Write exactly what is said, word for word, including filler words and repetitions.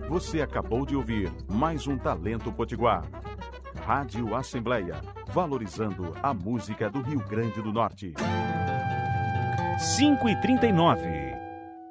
Você acabou de ouvir mais um Talento Potiguar. Rádio Assembleia, valorizando a música do Rio Grande do Norte. cinco e trinta e nove.